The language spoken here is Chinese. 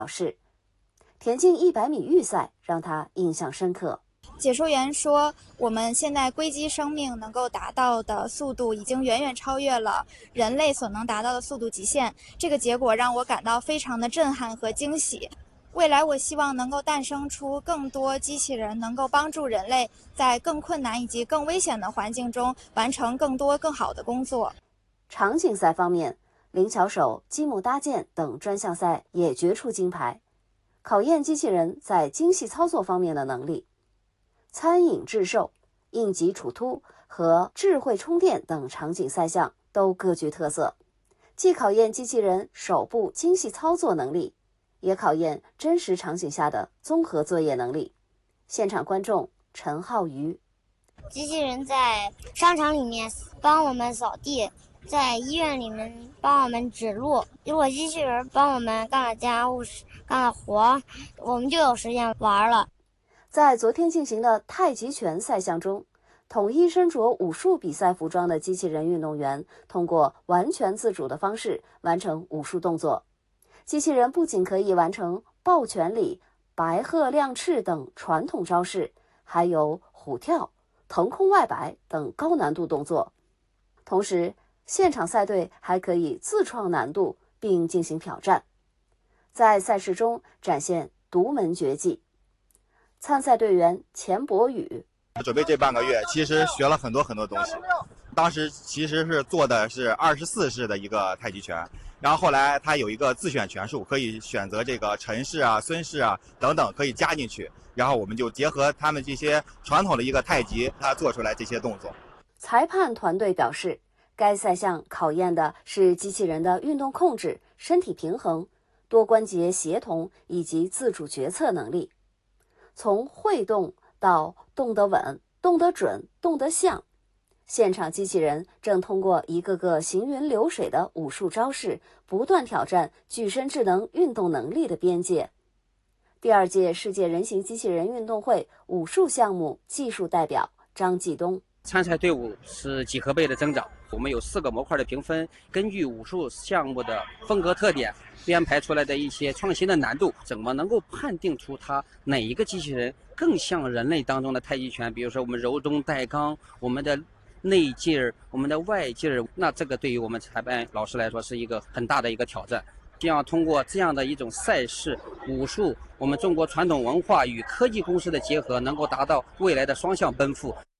表示，田径100米预赛让他印象深刻。 解说员说，我们现在硅基生命能够达到的速度已经远远超越了人类所能达到的速度极限。这个结果让我感到非常的震撼和惊喜。未来我希望能够诞生出更多机器人，能够帮助人类在更困难以及更危险的环境中完成更多更好的工作。 场景赛方面，灵巧手、积木搭建等专项赛也决出金牌，考验机器人在精细操作方面的能力。餐饮制售、应急处突和智慧充电等场景赛项都各具特色，既考验机器人手部精细操作能力，也考验真实场景下的综合作业能力。现场观众陈浩瑜： 机器人在商场里面帮我们扫地，在医院里面帮我们指路。如果机器人帮我们干了家务、干了活，我们就有时间玩了。 在昨天进行的太极拳赛项中，统一身着武术比赛服装的机器人运动员通过完全自主的方式完成武术动作。机器人不仅可以完成抱拳礼、白鹤亮翅等传统招式，还有虎跳、腾空外摆等高难度动作。同时，现场赛队还可以自创难度并进行挑战，在赛事中展现独门绝技。参赛队员钱博宇： 准备这半个月，其实学了很多东西。当时其实是做的是24式的一个太极拳，然后后来它有一个自选拳术，可以选择这个陈氏啊、孙氏啊等等，可以加进去。然后我们就结合他们这些传统的一个太极，它做出来这些动作。 裁判团队表示，该赛项考验的是机器人的运动控制、身体平衡、多关节协同以及自主决策能力。从会动到动得稳、动得准、动得像，现场机器人正通过一个个行云流水的武术招式，不断挑战具身智能运动能力的边界。第2届世界人形机器人运动会武术项目技术代表张继东： 参赛队伍是几何倍的增长，我们有4个模块的评分，根据武术项目的风格特点编排出来的一些创新的难度，怎么能够判定出它哪一个机器人更像人类当中的太极拳？比如说我们柔中带刚，我们的内劲儿，我们的外劲儿，那这个对于我们裁判老师来说是一个很大的一个挑战。希望通过这样的一种赛事，武术我们中国传统文化与科技公司的结合，能够达到未来的双向奔赴。